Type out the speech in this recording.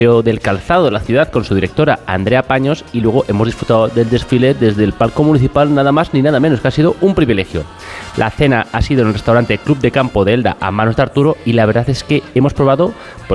del Calzado de la ciudad con su directora Andrea Paños, y luego hemos disfrutado del desfile desde el palco municipal, nada más ni nada menos, que ha sido un privilegio. La cena ha sido en el restaurante Club de Campo de Elda a manos de Arturo, y la verdad es que hemos probado